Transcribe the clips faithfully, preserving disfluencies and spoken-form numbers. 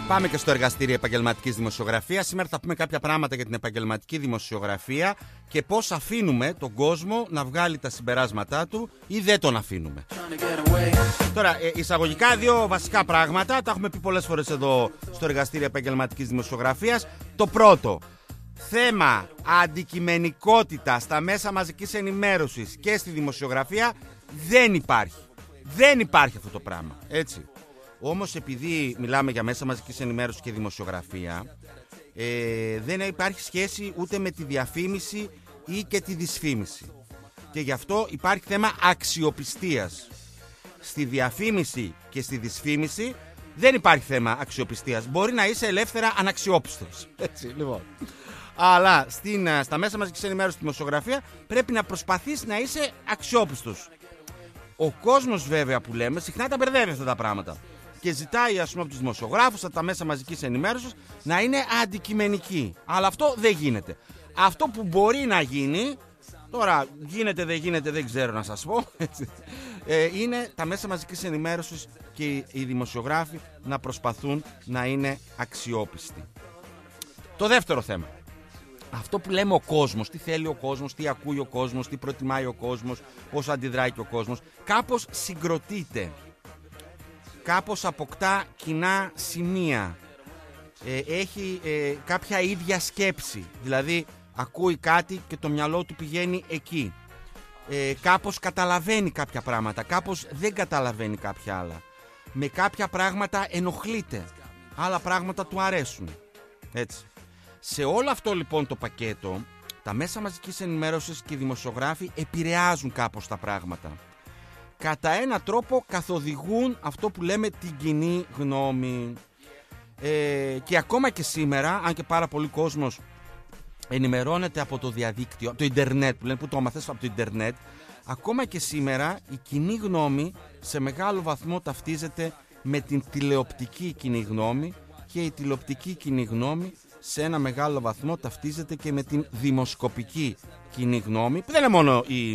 Πάμε και στο εργαστήριο επαγγελματικής δημοσιογραφίας. Σήμερα θα πούμε κάποια πράγματα για την επαγγελματική δημοσιογραφία και πώς αφήνουμε τον κόσμο να βγάλει τα συμπεράσματά του ή δεν τον αφήνουμε. Τώρα, εισαγωγικά δύο βασικά πράγματα. Τα έχουμε πει πολλές φορές εδώ στο εργαστήριο επαγγελματικής δημοσιογραφίας. Το πρώτο, θέμα αντικειμενικότητα στα μέσα μαζικής ενημέρωσης και στη δημοσιογραφία δεν υπάρχει. Δεν υπάρχει αυτό το πράγμα, έτσι. Όμως επειδή μιλάμε για μέσα μαζικής ενημέρωσης και δημοσιογραφία, ε, δεν υπάρχει σχέση ούτε με τη διαφήμιση ή και τη δυσφήμιση. Και γι' αυτό υπάρχει θέμα αξιοπιστίας. Στη διαφήμιση και στη δυσφήμιση δεν υπάρχει θέμα αξιοπιστίας. Μπορεί να είσαι ελεύθερα αναξιόπιστος. Έτσι, λοιπόν. Αλλά στην, στα μέσα μαζικής ενημέρωσης και δημοσιογραφία πρέπει να προσπαθείς να είσαι αξιόπιστος. Ο κόσμος βέβαια που λέμε συχνά τα μπερδεύει αυτά τα πράγματα. Και ζητάει, ας πούμε, από τους δημοσιογράφους, από τα μέσα μαζικής ενημέρωσης, να είναι αντικειμενικοί. Αλλά αυτό δεν γίνεται. Αυτό που μπορεί να γίνει, τώρα γίνεται, δεν γίνεται, δεν ξέρω να σας πω, έτσι, ε, είναι τα μέσα μαζικής ενημέρωσης και οι δημοσιογράφοι να προσπαθούν να είναι αξιόπιστοι. Το δεύτερο θέμα. Αυτό που λέμε ο κόσμος, τι θέλει ο κόσμος, τι ακούει ο κόσμος, τι προτιμάει ο κόσμος, πώς αντιδράει και ο κόσμος, κάπως συγκροτείται. Κάπως αποκτά κοινά σημεία, ε, έχει ε, κάποια ίδια σκέψη, δηλαδή ακούει κάτι και το μυαλό του πηγαίνει εκεί, ε, κάπως καταλαβαίνει κάποια πράγματα, κάπως δεν καταλαβαίνει κάποια άλλα, με κάποια πράγματα ενοχλείται, άλλα πράγματα του αρέσουν, έτσι. Σε όλο αυτό λοιπόν το πακέτο, τα μέσα μαζικής ενημέρωσης και οι δημοσιογράφοι επηρεάζουν κάπως τα πράγματα. Κατά ένα τρόπο καθοδηγούν αυτό που λέμε την κοινή γνώμη. Ε, και ακόμα και σήμερα, αν και πάρα πολλοί κόσμος ενημερώνεται από το διαδίκτυο, από το ίντερνετ, που λένε που το μαθαίνεις από το ίντερνετ, ακόμα και σήμερα η κοινή γνώμη σε μεγάλο βαθμό ταυτίζεται με την τηλεοπτική κοινή γνώμη και η τηλεοπτική κοινή γνώμη σε ένα μεγάλο βαθμό ταυτίζεται και με την δημοσκοπική κοινή γνώμη, που δεν είναι μόνο η...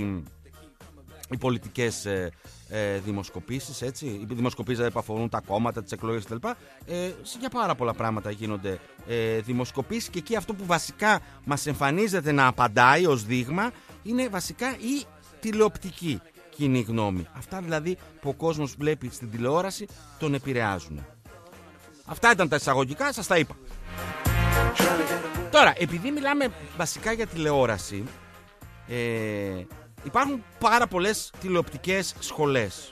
οι πολιτικές ε, ε, δημοσκοπήσεις, έτσι. Οι δημοσκοπήσεις που αφορούν τα κόμματα, τις εκλογές κτλ. Ε, για πάρα πολλά πράγματα γίνονται ε, δημοσκοπήσεις και εκεί αυτό που βασικά μας εμφανίζεται να απαντάει ως δείγμα είναι βασικά η τηλεοπτική κοινή γνώμη. Αυτά δηλαδή που ο κόσμος βλέπει στην τηλεόραση τον επηρεάζουν. Αυτά ήταν τα εισαγωγικά, σας τα είπα. Τώρα, επειδή μιλάμε βασικά για τηλεόραση, ε, υπάρχουν πάρα πολλές τηλεοπτικές σχολές.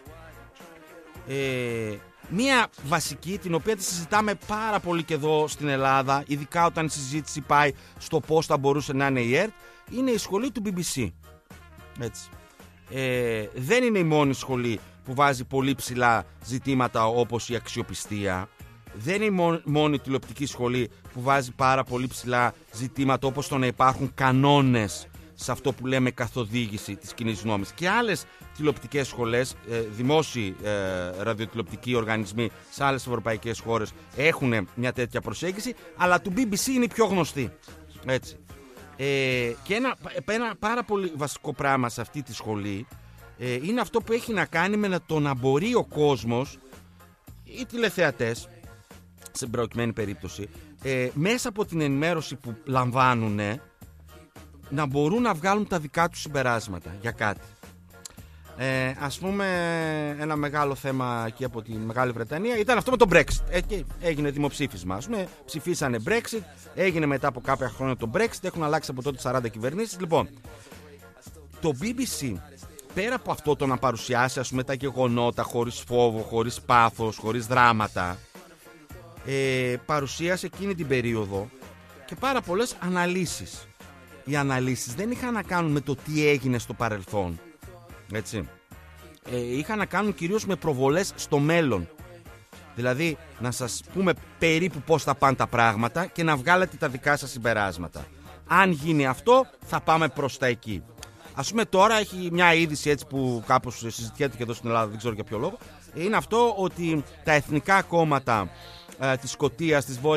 Ε, μία βασική, την οποία τη συζητάμε πάρα πολύ και εδώ στην Ελλάδα, ειδικά όταν η συζήτηση πάει στο πώς θα μπορούσε να είναι η ΕΡΤ, είναι η σχολή του μπι μπι σι. Έτσι. Ε, δεν είναι η μόνη σχολή που βάζει πολύ ψηλά ζητήματα όπως η αξιοπιστία. Δεν είναι η μόνη τηλεοπτική σχολή που βάζει πάρα πολύ ψηλά ζητήματα όπως το να υπάρχουν κανόνες σε αυτό που λέμε καθοδήγηση της κοινής γνώμης. Και άλλες τηλεοπτικές σχολές, ε, δημόσιοι ε, ραδιοτηλεοπτικοί οργανισμοί σε άλλες ευρωπαϊκές χώρες έχουν μια τέτοια προσέγγιση, αλλά του μπι μπι σι είναι η πιο γνωστή. Έτσι. Ε, και ένα, ένα πάρα πολύ βασικό πράγμα σε αυτή τη σχολή ε, είναι αυτό που έχει να κάνει με το να μπορεί ο κόσμος, οι τηλεθεατές, σε προκειμένη περίπτωση, ε, μέσα από την ενημέρωση που λαμβάνουν, να μπορούν να βγάλουν τα δικά τους συμπεράσματα για κάτι. Ε, ας πούμε, ένα μεγάλο θέμα εκεί από τη Μεγάλη Βρετανία ήταν αυτό με το Brexit. Εκεί έγινε δημοψήφισμα. Ας πούμε, ψηφίσανε Brexit, έγινε μετά από κάποια χρόνια το Brexit, έχουν αλλάξει από τότε σαράντα κυβερνήσεις. Λοιπόν, το μπι μπι σι, πέρα από αυτό το να παρουσιάσει, ας πούμε, τα γεγονότα χωρίς φόβο, χωρίς πάθος, χωρίς δράματα, ε, παρουσίασε εκείνη την περίοδο και πάρα πολλές αναλύσεις. Οι αναλύσεις δεν είχαν να κάνουν με το τι έγινε στο παρελθόν, έτσι. Ε, είχαν να κάνουν κυρίως με προβολές στο μέλλον. Δηλαδή να σας πούμε περίπου πώς θα πάνε τα πράγματα και να βγάλετε τα δικά σας συμπεράσματα. Αν γίνει αυτό θα πάμε προς τα εκεί. Ας πούμε τώρα έχει μια είδηση έτσι που κάπως συζητιέται και εδώ στην Ελλάδα, δεν ξέρω για ποιο λόγο. Είναι αυτό ότι τα εθνικά κόμματα ε, της Σκωτίας, της Βόρειας